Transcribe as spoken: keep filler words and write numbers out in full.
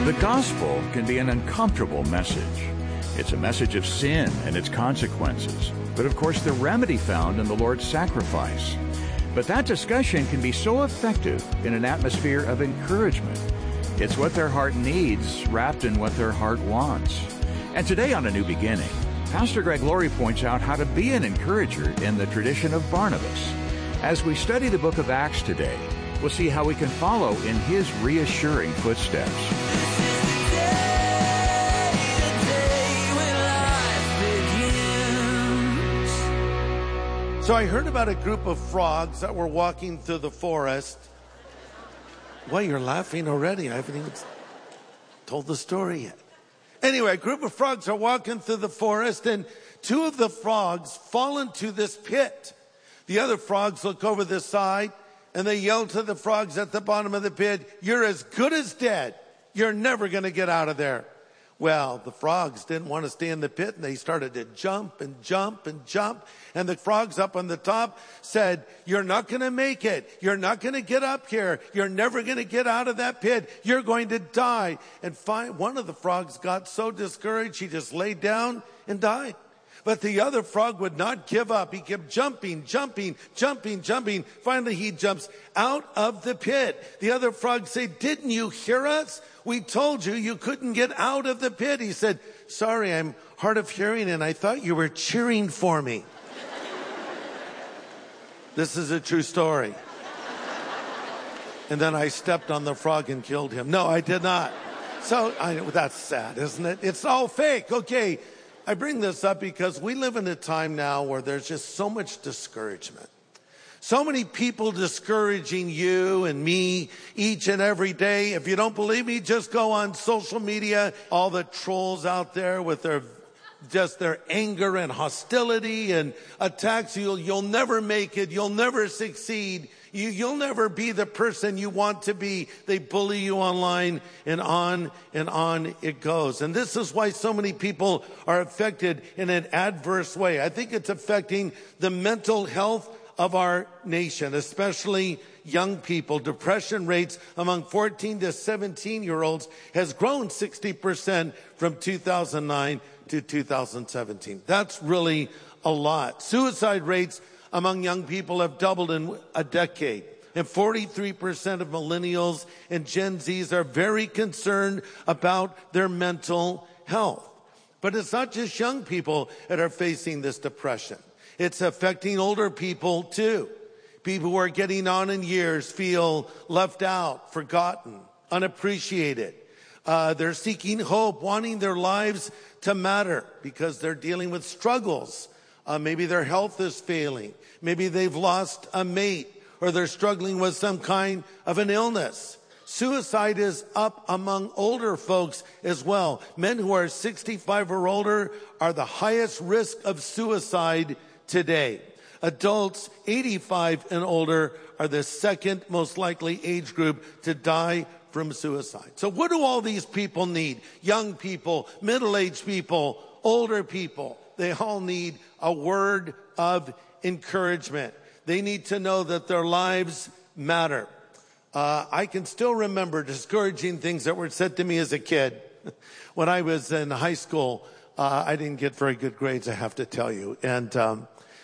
The gospel can be an uncomfortable message. It's a message of sin and its consequences, but of course the remedy found in the Lord's sacrifice. But that discussion can be so effective in an atmosphere of encouragement. It's what their heart needs, wrapped in what their heart wants. And today on A New Beginning, Pastor Greg Laurie points out how to be an encourager in the tradition of Barnabas. As we study the book of Acts today, we'll see how we can follow in his reassuring footsteps. So I heard about a group of frogs that were walking through the forest. Well, you're laughing already. I haven't even told the story yet. Anyway, a group of frogs are walking through the forest, and two of the frogs fall into this pit. The other frogs look over the side, and they yell to the frogs at the bottom of the pit, "You're as good as dead. You're never going to get out of there." Well, the frogs didn't want to stay in the pit, and they started to jump and jump and jump. And the frogs up on the top said, "You're not going to make it. You're not going to get up here. You're never going to get out of that pit. You're going to die." And find, one of the frogs got so discouraged, he just laid down and died. But the other frog would not give up. He kept jumping, jumping, jumping, jumping. Finally, he jumps out of the pit. The other frogs say, "Didn't you hear us? We told you you couldn't get out of the pit." He said, "Sorry, I'm hard of hearing, and I thought you were cheering for me." This is a true story. And then I stepped on the frog and killed him. No, I did not. So I, that's sad, isn't it? It's all fake. Okay. I bring this up because we live in a time now where there's just so much discouragement. So many people discouraging you and me each and every day. If you don't believe me, just go on social media. All the trolls out there with their just their anger and hostility and attacks. You'll, you'll never make it. You'll never succeed. You, you'll never be the person you want to be. They bully you online, and on and on it goes. And this is why so many people are affected in an adverse way. I think it's affecting the mental health of our nation, especially young people. Depression rates among fourteen to seventeen year olds has grown sixty percent from two thousand nine to two thousand seventeen. That's really a lot. Suicide rates among young people have doubled in a decade. And forty-three percent of millennials and Gen Zs are very concerned about their mental health. But it's not just young people that are facing this depression. It's affecting older people too. People who are getting on in years feel left out, forgotten, unappreciated. Uh, they're seeking hope, wanting their lives to matter because they're dealing with struggles. Uh, maybe their health is failing. Maybe they've lost a mate, or they're struggling with some kind of an illness. Suicide is up among older folks as well. Men who are sixty-five or older are the highest risk of suicide today. Adults eighty-five and older are the second most likely age group to die from suicide. So what do all these people need? Young people, middle-aged people, older people. They all need a word of encouragement. They need to know that their lives matter. Uh, I can still remember discouraging things that were said to me as a kid. When I was in high school, uh, I didn't get very good grades, I have to tell you. And um,